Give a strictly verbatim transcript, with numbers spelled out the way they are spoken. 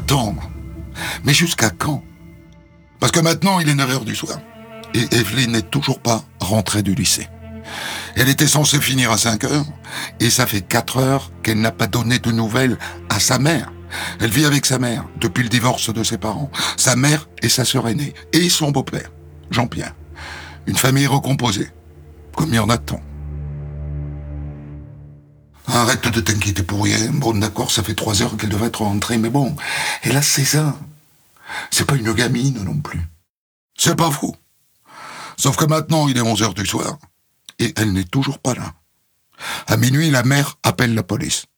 attendre. Mais jusqu'à quand? Parce que maintenant, il est neuf heures du soir. Et Evelyne n'est toujours pas rentrée du lycée. Elle était censée finir à cinq heures, et ça fait quatre heures qu'elle n'a pas donné de nouvelles à sa mère. Elle vit avec sa mère depuis le divorce de ses parents, sa mère et sa sœur aînée, et son beau-père, Jean-Pierre. Une famille recomposée, comme il y en a tant. Arrête de t'inquiéter pour rien. Bon, d'accord, ça fait trois heures qu'elle devrait être rentrée, mais bon, elle a seize ans. C'est pas une gamine non plus. C'est pas fou. Sauf que maintenant, il est onze heures du soir, et elle n'est toujours pas là. À minuit, la mère appelle la police.